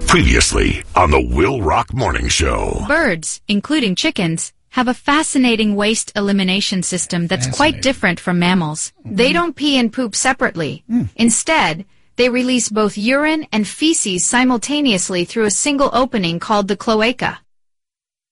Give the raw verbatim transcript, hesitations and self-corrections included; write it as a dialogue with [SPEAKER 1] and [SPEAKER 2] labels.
[SPEAKER 1] Previously on the Will Rock Morning Show.
[SPEAKER 2] Birds, including chickens, have a fascinating waste elimination system that's quite different from mammals. Mm-hmm. They don't pee and poop separately. Mm. Instead, they release both urine and feces simultaneously through a single opening called the cloaca.